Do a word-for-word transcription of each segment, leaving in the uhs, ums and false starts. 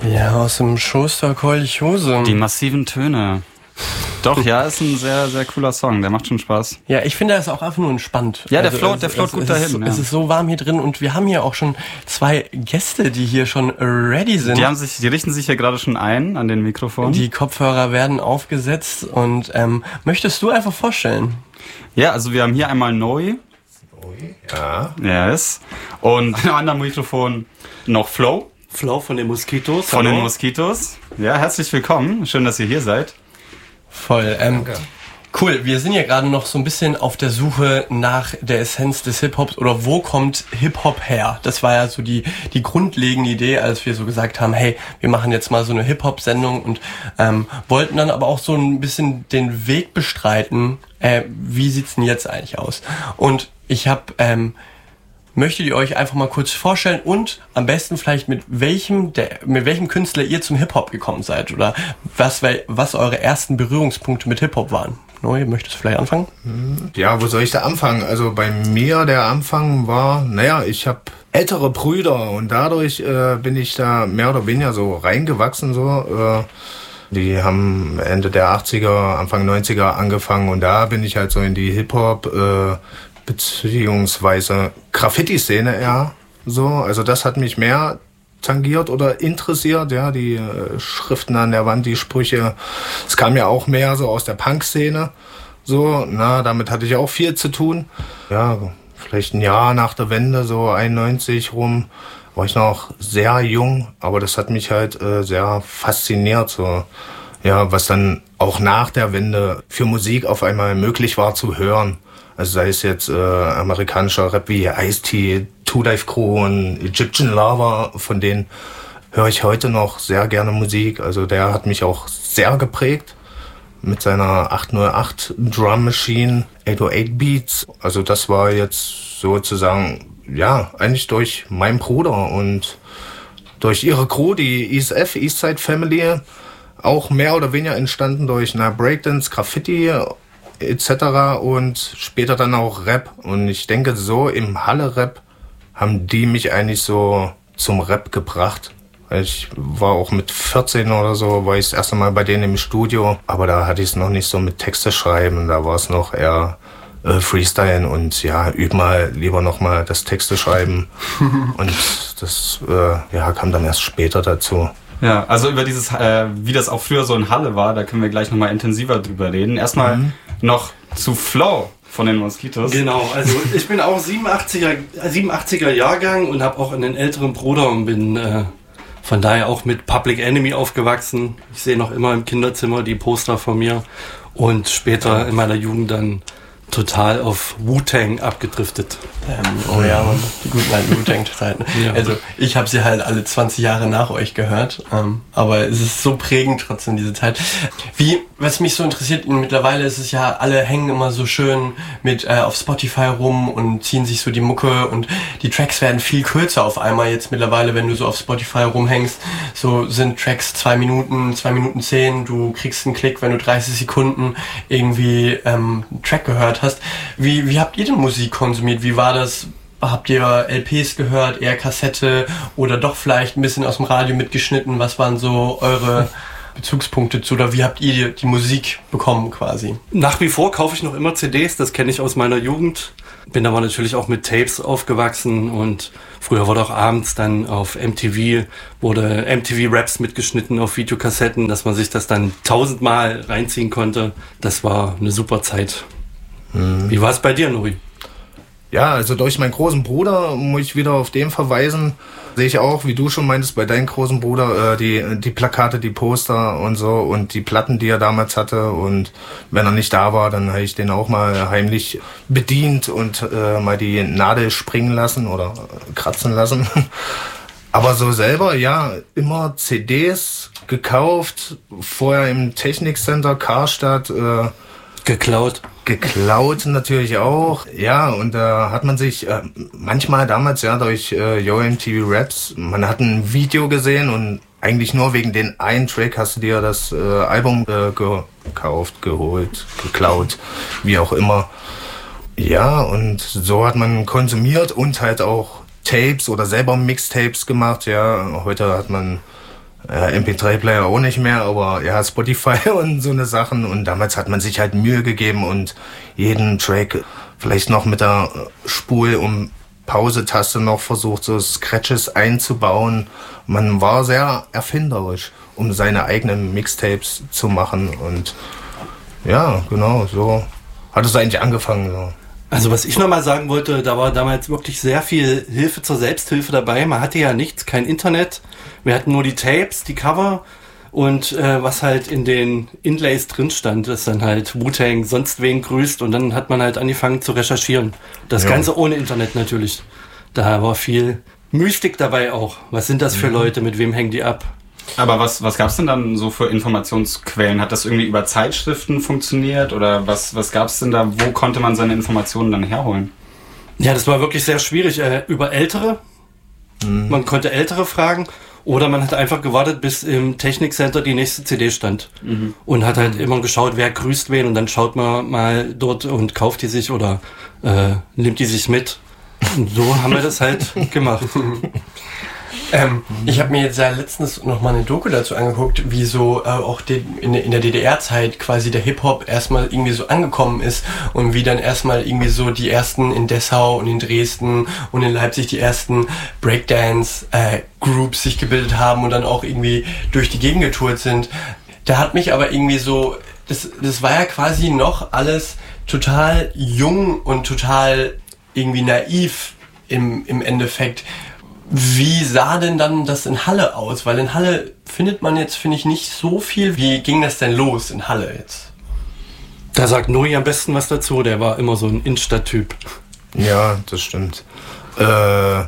Ja, aus dem Schoster Kolchose. Die massiven Töne. Doch, ja, ist ein sehr, sehr cooler Song. Der macht schon Spaß. Ja, ich finde, er ist auch einfach nur entspannt. Ja, der also, float, der float gut es dahin. Ist, ja. Es ist so warm hier drin und wir haben hier auch schon zwei Gäste, die hier schon ready sind. Die haben sich, die richten sich hier gerade schon ein an den Mikrofon. Die Kopfhörer werden aufgesetzt und ähm, möchtest du einfach vorstellen? Ja, also wir haben hier einmal Neu. Ja. Yes. Und an einem anderen Mikrofon noch Flo. Flo von den Moskitos. Von Hallo. den Moskitos. Ja, herzlich willkommen. Schön, dass ihr hier seid. Voll. Ähm, cool, wir sind ja gerade noch so ein bisschen auf der Suche nach der Essenz des Hip-Hops oder wo kommt Hip-Hop her? Das war ja so die die grundlegende Idee, als wir so gesagt haben, hey, wir machen jetzt mal so eine Hip-Hop-Sendung und ähm, wollten dann aber auch so ein bisschen den Weg bestreiten, äh, wie sieht's denn jetzt eigentlich aus? Und ich habe ähm, möchtet ihr euch einfach mal kurz vorstellen und am besten vielleicht mit welchem der, mit welchem Künstler ihr zum Hip-Hop gekommen seid oder was, was eure ersten Berührungspunkte mit Hip-Hop waren. Neu, möchtest du vielleicht anfangen? Ja, wo soll ich da anfangen? Also bei mir der Anfang war, naja, ich habe ältere Brüder und dadurch äh, bin ich da mehr oder weniger so reingewachsen. So. Äh, die haben Ende der achtziger, Anfang neunziger angefangen und da bin ich halt so in die Hip-Hop äh, beziehungsweise Graffiti-Szene eher so. Also das hat mich mehr tangiert oder interessiert, ja, die äh, Schriften an der Wand, die Sprüche. Es kam ja auch mehr so aus der Punk-Szene. So, na, damit hatte ich auch viel zu tun. Ja, vielleicht ein Jahr nach der Wende, so einundneunzig rum, war ich noch sehr jung, aber das hat mich halt äh, sehr fasziniert, so. Ja, was dann auch nach der Wende für Musik auf einmal möglich war zu hören. Also sei es jetzt äh, amerikanischer Rap wie Ice-T, Two Live Crew und Egyptian Lover, von denen höre ich heute noch sehr gerne Musik. Also der hat mich auch sehr geprägt mit seiner acht null acht Drum Machine, acht null acht Beats. Also das war jetzt sozusagen, ja, eigentlich durch meinen Bruder und durch ihre Crew, die E S F, Eastside Family, auch mehr oder weniger entstanden durch na, Breakdance, Graffiti et cetera und später dann auch Rap. Und ich denke, so im Halle-Rap haben die mich eigentlich so zum Rap gebracht. Ich war auch mit vierzehn oder so, war ich das erste Mal bei denen im Studio. Aber da hatte ich es noch nicht so mit Texte schreiben. Da war es noch eher äh, Freestylen und ja, üb mal lieber noch mal das Texte schreiben. Und das äh, ja, kam dann erst später dazu. Ja, also über dieses, äh, wie das auch früher so in Halle war, da können wir gleich nochmal intensiver drüber reden. Erstmal mhm. noch zu Flo von den Moskitos. Genau, also ich bin auch siebenundachtziger Jahrgang und habe auch einen älteren Bruder und bin äh, von daher auch mit Public Enemy aufgewachsen. Ich sehe noch immer im Kinderzimmer die Poster von mir und später in meiner Jugend dann total auf Wu-Tang abgedriftet. Ähm, oh ja, man, die guten alten Wu-Tang-Zeiten. Ja. Also ich habe sie halt alle zwanzig Jahre nach euch gehört, ähm, aber es ist so prägend trotzdem diese Zeit. Wie, was mich so interessiert, mittlerweile ist es ja, alle hängen immer so schön mit äh, auf Spotify rum und ziehen sich so die Mucke und die Tracks werden viel kürzer auf einmal jetzt mittlerweile, wenn du so auf Spotify rumhängst. So sind Tracks zwei Minuten, zwei Minuten zehn, du kriegst einen Klick, wenn du dreißig Sekunden irgendwie ähm, einen Track gehört hast. Wie, wie habt ihr denn Musik konsumiert? Wie war das? Habt ihr L Ps gehört, eher Kassette oder doch vielleicht ein bisschen aus dem Radio mitgeschnitten? Was waren so eure Bezugspunkte zu oder wie habt ihr die, die Musik bekommen quasi? Nach wie vor kaufe ich noch immer C Ds, das kenne ich aus meiner Jugend. Bin aber natürlich auch mit Tapes aufgewachsen und früher wurde auch abends dann auf M T V, wurde M T V-Raps mitgeschnitten auf Videokassetten, dass man sich das dann tausendmal reinziehen konnte. Das war eine super Zeit. Mhm. Wie war es bei dir, Nuri? Ja, also durch meinen großen Bruder muss ich wieder auf den verweisen. Sehe ich auch, wie du schon meintest, bei deinem großen Bruder, äh, die, die Plakate, die Poster und so und die Platten, die er damals hatte. Und wenn er nicht da war, dann habe ich den auch mal heimlich bedient und äh, mal die Nadel springen lassen oder kratzen lassen. Aber so selber, ja, immer C Ds gekauft, vorher im Technikcenter Karstadt. Äh, geklaut. Geklaut natürlich auch, ja, und da äh, hat man sich äh, manchmal damals ja durch äh, Yo M T V Raps, man hat ein Video gesehen und eigentlich nur wegen den einen Track hast du dir das äh, Album äh, gekauft, geholt, geklaut, wie auch immer. Ja, und so hat man konsumiert und halt auch Tapes oder selber Mixtapes gemacht, ja, heute hat man äh, M P drei Player auch nicht mehr, aber ja, Spotify und so eine Sachen. Und damals hat man sich halt Mühe gegeben und jeden Track vielleicht noch mit der Spul- und Pause-Taste noch versucht, so Scratches einzubauen. Man war sehr erfinderisch, um seine eigenen Mixtapes zu machen. Und ja, genau, so hat es eigentlich angefangen. So. Also was ich nochmal sagen wollte, da war damals wirklich sehr viel Hilfe zur Selbsthilfe dabei. Man hatte ja nichts, kein Internet. Wir hatten nur die Tapes, die Cover und äh, was halt in den Inlays drin stand, ist dann halt Wu-Tang sonst wen grüßt und dann hat man halt angefangen zu recherchieren. Das ja. Ganze ohne Internet natürlich. Da war viel Mystik dabei auch. Was sind das für Leute, mit wem hängen die ab? Aber was, was gab es denn dann so für Informationsquellen? Hat das irgendwie über Zeitschriften funktioniert oder was, was gab es denn da? Wo konnte man seine Informationen dann herholen? Ja, das war wirklich sehr schwierig. Äh, über Ältere. Mhm. Man konnte Ältere fragen oder man hat einfach gewartet, bis im Technikcenter die nächste C D stand. Mhm. Und hat halt immer geschaut, wer grüßt wen und dann schaut man mal dort und kauft die sich oder äh, nimmt die sich mit. Und so haben wir das halt gemacht. Ähm, ich habe mir jetzt ja letztens noch mal eine Doku dazu angeguckt, wie so äh, auch de- in, in der D D R-Zeit quasi der Hip-Hop erstmal irgendwie so angekommen ist und wie dann erstmal irgendwie so die ersten in Dessau und in Dresden und in Leipzig die ersten Breakdance-Groups äh, sich gebildet haben und dann auch irgendwie durch die Gegend getourt sind. Da hat mich aber irgendwie so, das, das war ja quasi noch alles total jung und total irgendwie naiv im, im Endeffekt. Wie sah denn dann das in Halle aus? Weil in Halle findet man jetzt, finde ich, nicht so viel. Wie ging das denn los in Halle jetzt? Da sagt Nuri am besten was dazu. Der war immer so ein Insta-Typ. Ja, das stimmt. Äh,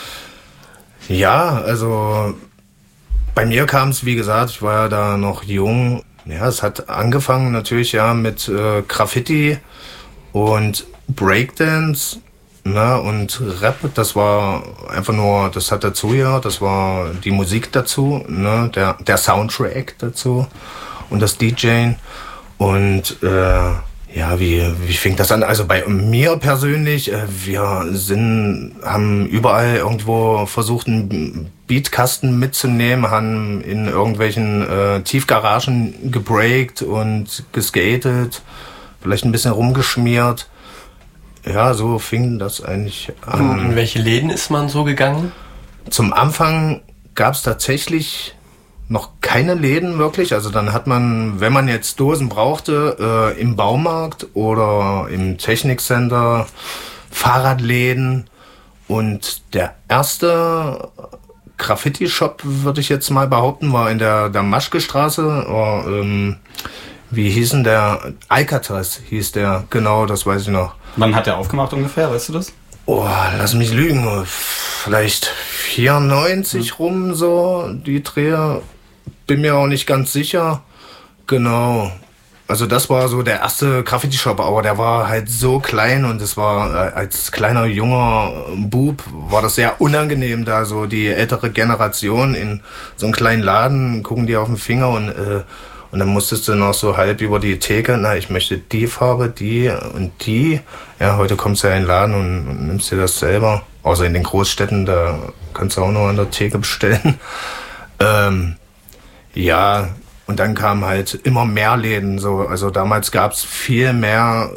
ja, also bei mir kam es, wie gesagt, ich war ja da noch jung. Ja, es hat angefangen natürlich ja mit äh, Graffiti und Breakdance. Na, und Rap, das war einfach nur, das hat dazu ja, das war die Musik dazu, ne, der, der Soundtrack dazu und das DJing. Und äh, ja, wie, wie fing das an? Also bei mir persönlich, äh, wir sind, haben überall irgendwo versucht, einen Beatkasten mitzunehmen, haben in irgendwelchen äh, Tiefgaragen gebreakt und geskatet, vielleicht ein bisschen rumgeschmiert. Ja, so fing das eigentlich an. Und in welche Läden ist man so gegangen? Zum Anfang gab es tatsächlich noch keine Läden wirklich. Also dann hat man, wenn man jetzt Dosen brauchte, äh, im Baumarkt oder im Technikcenter, Fahrradläden. Und der erste Graffiti-Shop, würde ich jetzt mal behaupten, war in der, der Maschke-Straße. Oder, ähm, wie hieß denn der? Alcatraz hieß der, genau, das weiß ich noch. Wann hat der aufgemacht ungefähr, weißt du das? Oh, lass mich lügen, vielleicht vierundneunzig hm. rum so, die Dreher, bin mir auch nicht ganz sicher. Genau, also das war so der erste Graffiti-Shop, aber der war halt so klein und es war äh, als kleiner junger Bub war das sehr unangenehm, da so die ältere Generation in so einem kleinen Laden, gucken die auf den Finger und äh, Und dann musstest du noch so halb über die Theke, na, ich möchte die Farbe, die und die. Ja, heute kommst du ja in den Laden und, und nimmst dir das selber. Außer in den Großstädten, da kannst du auch nur an der Theke bestellen. Ähm, ja, und dann kamen halt immer mehr Läden. So. Also damals gab's viel mehr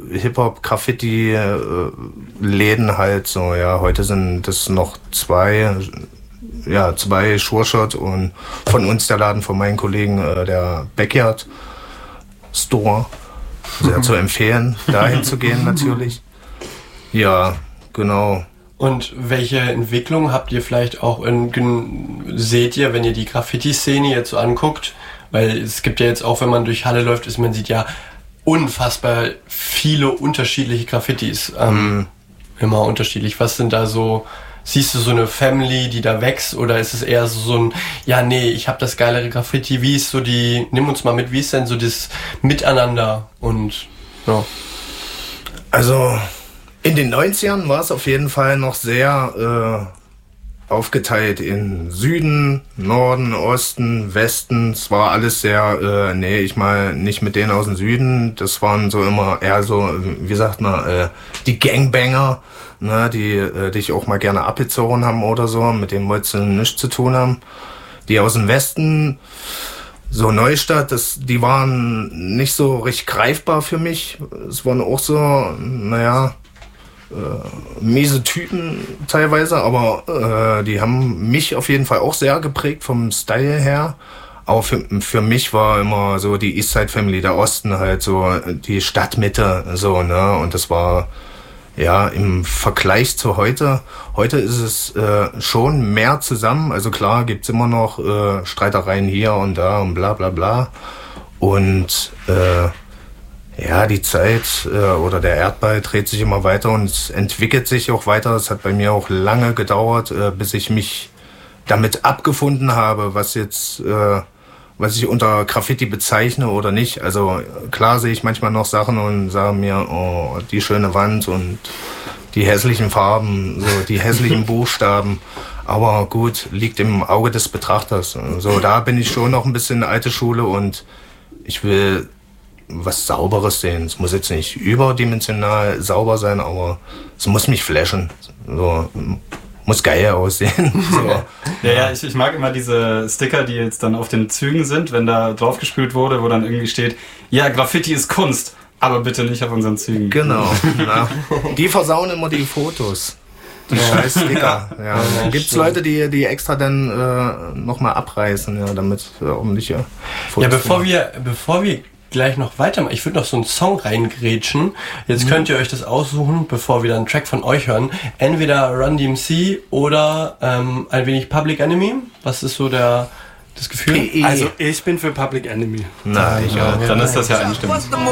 Hip-Hop-Graffiti-Läden halt. So, ja, heute sind das noch zwei... Ja, zwei Sure-Shot und von uns der Laden von meinen Kollegen, äh, der Backyard Store. Sehr zu empfehlen, dahin zu gehen natürlich. Ja, genau. Und welche Entwicklung habt ihr vielleicht auch in, seht ihr, wenn ihr die Graffiti-Szene jetzt so anguckt? Weil es gibt ja jetzt auch, wenn man durch Halle läuft, ist, man sieht ja unfassbar viele unterschiedliche Graffitis. Ähm, mm. Immer unterschiedlich. Was sind da so... Siehst du so eine Family, die da wächst, oder ist es eher so, so ein, ja nee, ich habe das geilere Graffiti, wie ist so die, nimm uns mal mit, wie ist denn so das Miteinander und ja. Also in den neunzigern war es auf jeden Fall noch sehr äh, aufgeteilt in Süden, Norden, Osten, Westen. Es war alles sehr, äh, nee, ich mal nicht mit denen aus dem Süden, das waren so immer eher so, wie sagt man, äh, die Gangbanger. Ne, die äh, dich auch mal gerne abgezogen haben oder so, mit denen wolltest du nichts zu tun haben. Die aus dem Westen, so Neustadt, das, die waren nicht so richtig greifbar für mich. Es waren auch so, naja, äh, miese Typen teilweise, aber äh, die haben mich auf jeden Fall auch sehr geprägt vom Style her. Aber für, für mich war immer so die Eastside Family, der Osten halt so, die Stadtmitte, so, ne, und das war, ja, im Vergleich zu heute, heute ist es äh, schon mehr zusammen, also klar gibt's immer noch äh, Streitereien hier und da und bla bla bla und äh, ja, die Zeit äh, oder der Erdball dreht sich immer weiter und es entwickelt sich auch weiter. Es hat bei mir auch lange gedauert, äh, bis ich mich damit abgefunden habe, was jetzt, äh, was ich unter Graffiti bezeichne oder nicht. Also klar sehe ich manchmal noch Sachen und sage mir, oh, die schöne Wand und die hässlichen Farben, so die hässlichen Buchstaben. Aber gut, liegt im Auge des Betrachters. So, da bin ich schon noch ein bisschen alte Schule und ich will was Sauberes sehen. Es muss jetzt nicht überdimensional sauber sein, aber es muss mich flashen. So, muss geil aussehen. So. Ja, ja, ich, ich mag immer diese Sticker, die jetzt dann auf den Zügen sind, wenn da draufgespült wurde, wo dann irgendwie steht, ja, Graffiti ist Kunst, aber bitte nicht auf unseren Zügen. Genau. Ja. Die versauen immer die Fotos. Die scheiß Sticker. Ja. Ja, dann gibt's stimmt. Leute, die die extra dann äh, nochmal abreißen, ja, damit äh, ordentliche Fotos. Ja, bevor wir, bevor wir gleich noch weitermachen. Ich würde noch so einen Song reingrätschen. Jetzt mhm. könnt ihr euch das aussuchen, bevor wir dann einen Track von euch hören. Entweder Run D M C oder ähm, ein wenig Public Enemy. Was ist so der das Gefühl? P E. Also ich bin für Public Enemy. Na, ich auch. Dann ist das ja einstimmig.